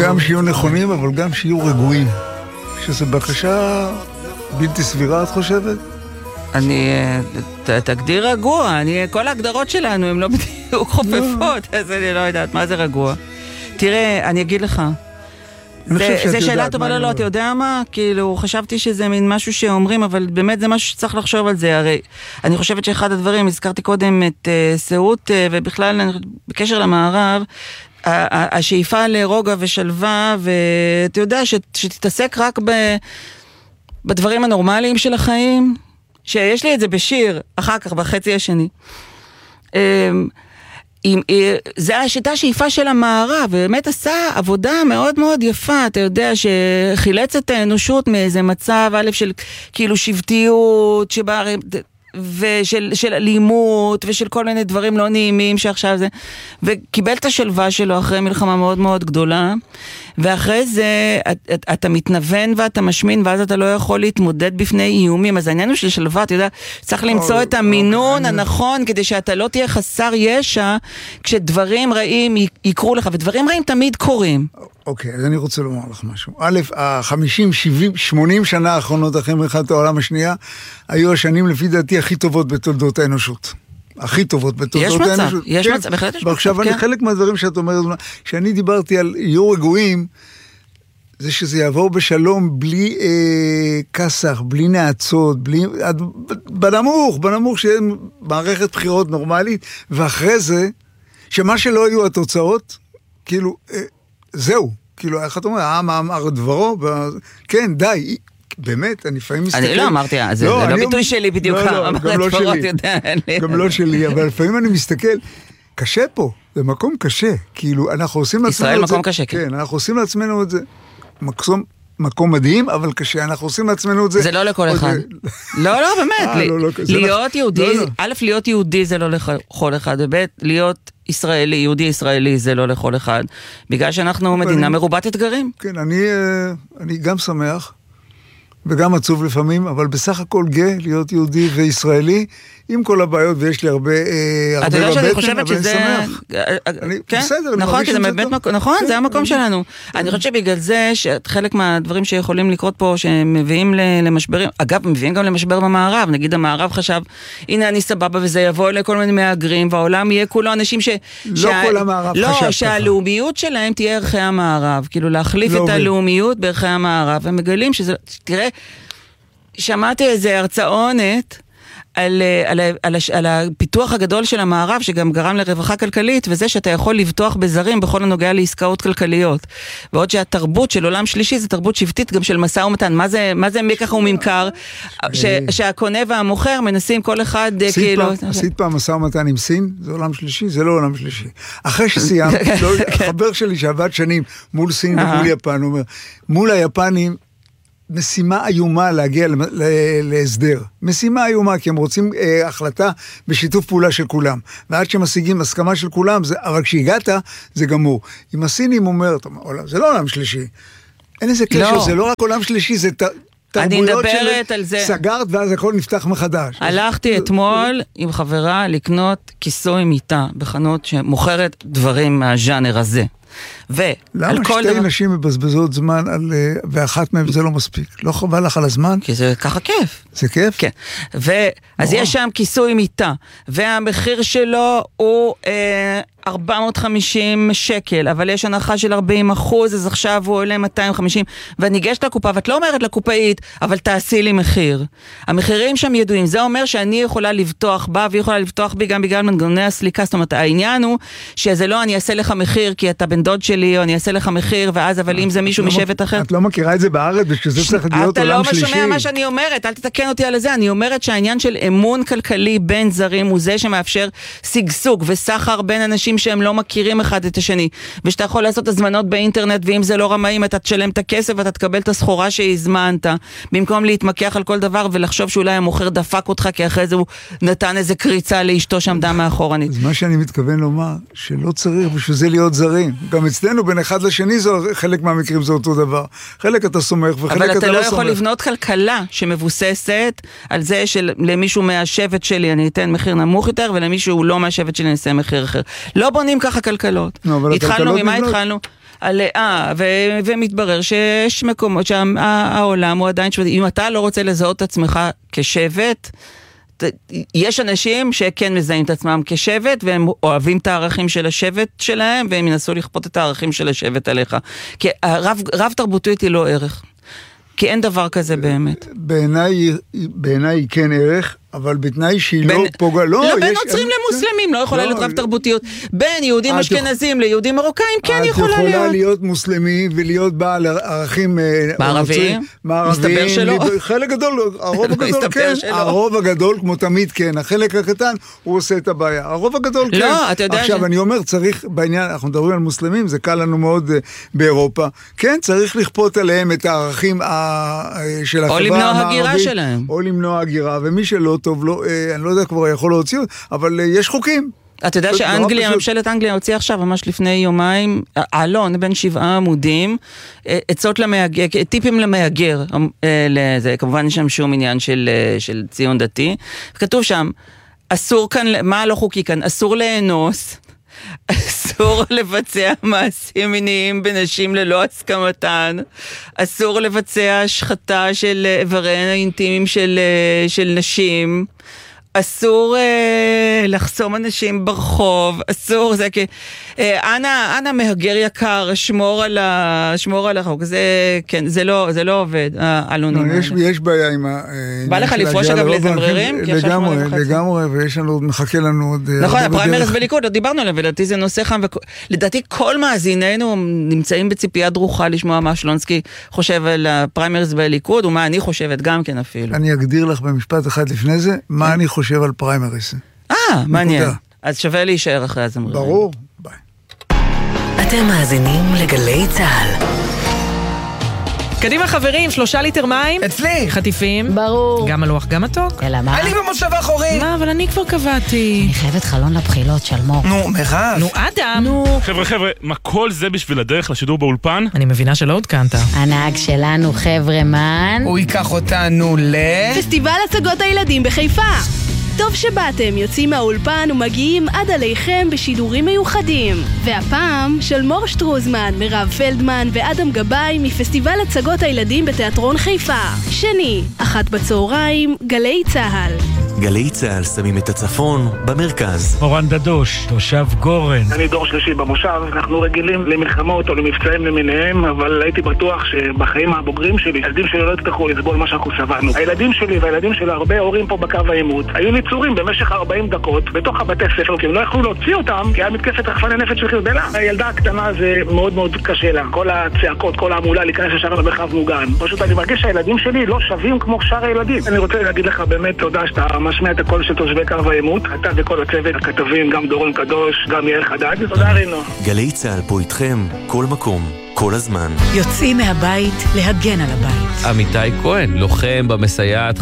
גם שיהיו נכונים, אבל גם שיהיו רגועים. שזו בקשה בלתי סבירה, את חושבת? תגדיר רגוע, כל ההגדרות שלנו הן לא בדיוק חופפות, אז אני לא יודעת, מה זה רגוע? תראה, אני אגיד לך, זה שאלה טובה, לא, אתה יודע מה? כאילו, חשבתי שזה מין משהו שאומרים, אבל באמת זה משהו שצריך לחשוב על זה, הרי אני חושבת שאחד הדברים, הזכרתי קודם את סעות, ובכלל בקשר למערב, השאיפה לרוגע ושלווה, ואתה יודע, שתתעסק רק בדברים הנורמליים של החיים, שיש לי את זה בשיר, אחר כך, בחצי השני. זה הייתה שאיפה של המערב, ובאמת עשה עבודה מאוד מאוד יפה, אתה יודע, שחילץ את האנושות מאיזה מצב, א' של כאילו שבטיות, שבה ושל אלימות ושל כל מיני דברים לא נעימים שעכשיו זה, וקיבל את השלווה שלו אחרי מלחמה מאוד מאוד גדולה, ואחרי זה אתה מתנוון ואתה משמין, ואז אתה לא יכול להתמודד בפני איומים. אז העניין הוא של שלווה, אתה יודע, צריך למצוא את המינון הנכון כדי שאתה לא תהיה חסר ישע כשדברים רעים יקרו לך, ודברים רעים תמיד קורים. אוקיי, אז אני רוצה לומר לך משהו. א', 50, 70, 80 שנה האחרונות אחרי מלחמת העולם השנייה, היו השנים לפי דעתי הכי טובות בתולדות האנושות. הכי טובות בתולדות האנושות. יש מצב, בהחלט יש מצב. ועכשיו אני חלק מהדברים שאת אומרת, כשאני דיברתי על יהיו רגועים, זה שזה יעבור בשלום בלי כסח, בלי נעצות, בנמוך שיהיה מערכת בחירות נורמלית, ואחרי זה, שמה שלא היו התוצאות, כאילו, זהו, כאילו, איך אתה אומר, העם אמר דברו, כן, די, באמת, אני לפעמים מסתכל. אני לא אמרתי, זה לא ביטוי שלי בדיוק, גם לא שלי, אבל לפעמים אני מסתכל, קשה פה, זה מקום קשה, כאילו, אנחנו עושים לעצמנו את זה. ישראל מקום קשה, כן, אנחנו עושים לעצמנו את זה, מקום מדהים, אבל קשה, אנחנו עושים לעצמנו את זה. זה לא לכל אחד. לא, באמת, להיות יהודי, א', להיות יהודי זה לא לכל אחד, וב', להיות ישראלי, יהודי ישראלי זה לא לכל אחד, בגלל שאנחנו מדינה מרובת אתגרים. כן, אני גם שמח, וגם עצוב לפעמים, אבל בסך הכל גאה להיות יהודי וישראלי, עם כל הבעיות, ויש לי הרבה אתה יודע שאני חושבת שזה... בסדר, נכון, נכון, זה המקום שלנו. אני חושבת שבגלל זה, שחלק מהדברים שיכולים לקרות פה, שמביאים למשברים, אגב, מביאים גם למשבר במערב, נגיד המערב חשב, הנה אני סבבה, וזה יבוא לכל מיני מהגרים, והעולם יהיה כולו אנשים לא כל המערב חשב ככה. לא, שהלאומיות שלהם תהיה ערכי המערב, כאילו להחליף את הלאומיות בערכי המערב, הם מגלים שזה, תראה, שמעתי איזה הרצאונת, על הפיתוח הגדול של המערב, שגם גרם לרווחה כלכלית, וזה שאתה יכול לבטוח בזרים בכל הנוגע לעסקאות כלכליות. ועוד שהתרבות של עולם שלישי, זה תרבות שבטית גם של משא ומתן. מה זה מכך וממכר? שהקונה והמוכר מנסים כל אחד כאילו... עשית פעם משא ומתן עם סין? זה עולם שלישי? זה לא עולם שלישי. אחרי שסיימת, חבר שלי שעבד שנים מול סין ומול יפן, הוא אומר, מול היפנים, משימה איומה להגיע להסדר. משימה איומה, כי הם רוצים החלטה בשיתוף פעולה של כולם. ועד שמשיגים הסכמה של כולם, אבל כשהגעת, זה גמור. אם הסינים אומר, זה לא עולם שלישי. אין איזה קשר, זה לא רק עולם שלישי, זה תרבויות של סגרת, ואז הכל נפתח מחדש. הלכתי אתמול עם חברה לקנות כיסוי מיטה, בחנות שמוכרת דברים מהז'אנר הזה. למה שתי נשים מבזבזות זמן ואחת מהם זה לא מספיק? לא חבל לך על הזמן? כי זה ככה כיף. זה כיף? כן. אז יש שם כיסוי מיטה, והמחיר שלו הוא 450 שקל, אבל יש הנחה של 40%, אז עכשיו הוא עולה 250, וניגשת לקופה, ואת לא אומרת לקופאית, אבל תעשי לי מחיר. המחירים שם ידועים, זה אומר שאני יכולה לבטוח בה, והיא יכולה לבטוח בי גם בגלל מנגנוני הסליקה, זאת אומרת, העניין הוא שזה לא אני אעשה לך מחיר, כי אתה בן דוד שלי, או אני אעשה לך מחיר, ואז אבל אם זה מישהו משבט אחר... את לא מכירה את זה בארץ, ושזה צריך להיות עולם שלישי. אתה לא שומע מה שאני אומרת, אל תתקן אותי על זה, אני אומרת שהעניין של אמון כלכלי בין זרים הוא זה שמאפשר סגסוג וסחר בין אנשים שהם לא מכירים אחד את השני, ושאתה יכול לעשות הזמנות באינטרנט, ואם זה לא רמאים, אתה תשלם את הכסף, ואתה תקבל את הסחורה שהזמנת, במקום להתמקח על כל דבר, ולחשוב שאולי המוכר דפק אותך, כי אחרי זה הוא נתן איזה קריצה לאשתו שעמדה מאחורנית. אז מה שאני מתכוון לומר, שלא צריך בשביל זה להיות זרים. גם אצלנו בין אחד לשני, חלק מהמקרים זה אותו דבר. חלק אתה סומך, וחלק אתה לא סומך. אבל אתה לא יכול לבנות כלכלה שמבוססת על זה שלמישהו מהשבט שלי אני אתן מחיר נמוך יותר, ולמישהו לא מהשבט שלי אני אעשה מחיר אחר. לא בונים ככה כלכלות. התחלנו, ממה התחלנו? ומתברר שיש מקומות שהעולם הוא עדיין שבט. אם אתה לא רוצה לזהות את עצמך כשבט, יש אנשים שכן מזהים את עצמם כשבט, והם אוהבים את הערכים של השבט שלהם, והם ינסו לכפות את הערכים של השבט עליך. כי רב תרבותית היא לא ערך. כי אין דבר כזה באמת. בעיניי כן ערך, אבל בתנאי שהיא לא פוגע. לא, בין נוצרים למוסלמים, לא יכולה להיות רב תרבותיות. בין יהודים אשכנזים ליהודים מרוקאים, כן יכולה להיות. את יכולה להיות מוסלמי ולהיות בעל ערכים מערביים. מסתבר שלא. חלק גדול, הרוב הגדול כן. הרוב הגדול, כמו תמיד כן. החלק הקטן, הוא עושה את הבעיה. הרוב הגדול כן. לא, אתה יודע עכשיו, אני אומר, צריך, בעניין, אנחנו מדברים על מוסלמים, זה קל לנו מאוד באירופה. כן, צריך לכפות עליהם את הערכים של החברה המערבית. או למנוע הגירה שלהם. או למנוע הגירה, ומי שלא טוב, לא, אני לא יודע כבר יכול להוציא, אבל יש חוקים. אתה יודע שאנגליה, ממשלת אנגליה הוציאה עכשיו, ממש לפני יומיים, עלון בין 7 עמודים, עצות למהגר, טיפים למהגר, לזה, כמובן יש שם שום עניין של ציון דתי. כתוב שם, אסור כאן, מה לא חוקי כאן? אסור לאנוס, אסור לבצע מעשים מיניים בנשים ללא הסכמתן, אסור לבצע השחתה של איבריהן האינטימיים של נשים, אסור לחסום אנשים ברחוב, אסור, זה כי אנא מהגר יקר, שמור על החוק, זה כן, זה לא עובד, העלונים האלה. יש בעיה עם בא לך לפרוש אגב לזמררים? לגמרי, ויש לנו, מחכה לנו עוד... נכון, הפריימריז בליכוד, עוד דיברנו עליו, לדעתי זה נושא חם, לדעתי כל מאזיננו נמצאים בציפייה דרוכה לשמוע מה שלונסקי חושב על הפריימריז בליכוד, ומה אני חושבת גם כן אפילו. אני אגדיר לך במשפט אחד לפני זה, מה אני חושב על פריימריז. מעניין. אז שווה להישאר אחרי הזמררים. ברור, ביי. אתם מאזינים לגלי צהל. קדימה חברים, 3 ליטר מים. אצלי. חטיפים. ברור. גם הלוח, גם מתוק. אלא מה? אני במושב האחורי. מה, אבל אני כבר קבעתי. אני חייבת חלון לבחילות של מור. נו, מירב. נו, אדם. נו. חבר'ה, מה כל זה בשביל הדרך לשידור באולפן? אני מבינה שלא עודכנת. הנהג שלנו חבר'ה מן. הוא ייקח אותנו פסטיבל הצגות הילדים בחיפה. טוב שבאתם, יוצאים מהאולפן ומגיעים עד עליכם בשידורים מיוחדים. והפעם של מור שטרוזמן, מירב פלדמן ואדם גבאי מפסטיבל הצגות הילדים בתיאטרון חיפה. שני, 13:00, גלי צהל. גלי צהל שמים את הצפון במרכז. אורן דדוש, תושב גורן. אני דור שלישי במושב, אנחנו רגילים למלחמות או למבצעים למיניהם, אבל הייתי בטוח שבחיים הבוגרים שלי, הילדים שלי לא יצטרכו לסבול מה שאנחנו סבלנו. הילדים שלי והילדים של הרבה הורים פה בקו העימות היו ניצורים במשך 40 דקות בתוך הבתי ספר, כי הם לא יכלו להוציא אותם, כי היה מתקפת רחפני נפץ של חיזבאללה. הילדה הקטנה זה מאוד מאוד קשה לה. כל הצעקות, כל העמולה להיכנס ישר למרחב מוגן. פשוט אני מרגיש שהילדים שלי לא שווים כמו שאר הילדים. אני רוצה להגיד לך באמת תודה שאתה משמיע את הקול של תושבי קו העימות. אתה וכל הצוות, הכתבים, גם דורון קדוש, גם יעל חדד. תודה רינו. גלי צהל פה איתכם, כל מקום, כל הזמן. יוצאים מהבית להגן על הבית. עמיתי כהן, לוחם במסייעת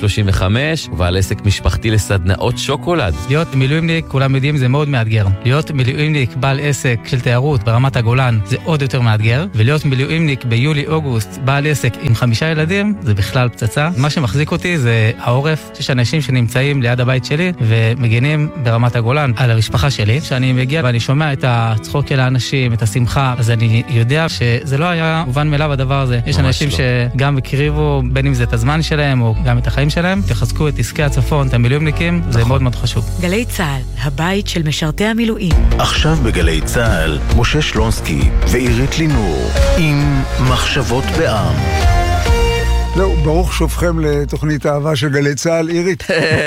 5035, ובעל עסק משפחתי לסדנאות שוקולד. להיות מילואימניק, כולם יודעים, זה מאוד מאתגר. להיות מילואימניק בעל עסק של תיירות ברמת הגולן, זה עוד יותר מאתגר. ולהיות מילואימניק ביולי-אוגוסט בעל עסק עם 5 ילדים, זה בכלל פצצה. מה שמחזיק אותי זה העורף. יש אנשים שנמצאים ליד הבית שלי ומגנים ברמת הגולן על המשפחה שלי. כשאני מגיע ואני שומע את הצחוק של האנשים, את השמחה, אז אני יודע שזה לא היה מובן מאליו הדבר הזה. יש אנשים שגם הקריבו, בין אם זה את הזמן שלהם או גם את החיים שלהם, תחזקו את עסקי הצפון, את המילואימניקים, זה מאוד מאוד חשוב. גלי צהל, הבית של משרתי המילואים. עכשיו בגלי צהל, משה שלונסקי ועירית לינור, עם מחשבות בעם. זהו, ברוך שובכם לתוכנית האהבה של גלי צהל, עירית.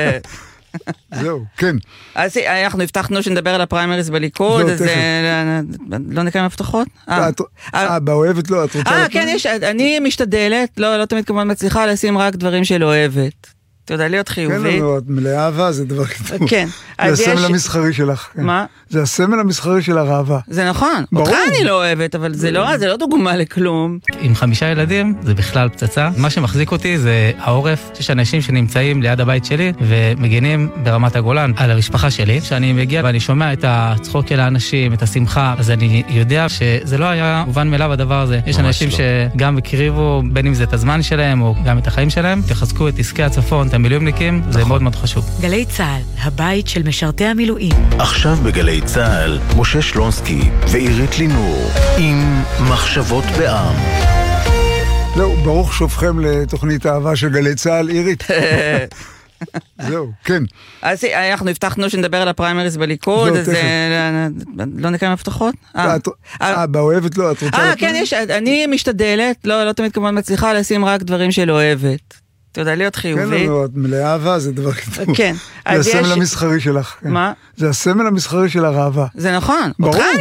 זהו, כן. אז אנחנו הבטחנו שנדבר על הפריימריז בליכוד, אז לא נקיים הבטחות? באוהבת לא, את רוצה... כן, אני משתדלת, לא תמיד כמובן מצליחה לשים רק דברים של אוהבת. אתה יודע, להיות חיובי. כן, מלאה אהבה, זה דבר כתוב. כן. זה הסמל המסחרי שלך. מה? זה הסמל המסחרי של הרעבה. זה נכון. אותך אני לא אוהבת, אבל זה לא דוגמה לכלום. עם 5 ילדים, זה בכלל פצצה. מה שמחזיק אותי זה העורף. יש אנשים שנמצאים ליד הבית שלי ומגנים ברמת הגולן על המשפחה שלי. כשאני מגיע ואני שומע את הצחוק של האנשים, את השמחה, אז אני יודע שזה לא היה מובן מאליו הדבר הזה. יש אנשים שגם הקריבו, בין אם זה את הזמן שלהם או גם את החיים שלהם, תחזקו את עסקי הצפון, את המילואימניקים, זה מאוד מאוד חשוב. גלי צהל, הבית של משרתי המילואים. עכשיו בגלי צהל, משה שלונסקי ועירית לינור, עם מחשבות בעם. זהו, ברוך שובכם לתוכנית האהבה של גלי צהל, עירית. זהו, כן. אז אנחנו הבטחנו שנדבר על הפריימריז בליכוד, אז לא נקיים הבטחות? באוהבת לא, את רוצה... כן, יש, אני משתדלת, לא תמיד כמובן מצליחה לשים רק דברים של אוהבת. אתה יודע, להיות חיובית. כן, מלאה אהבה זה דבר כתוב. כן. זה הסמל המסחרי שלך. מה? זה הסמל המסחרי של הרעבה. זה נכון. ברור.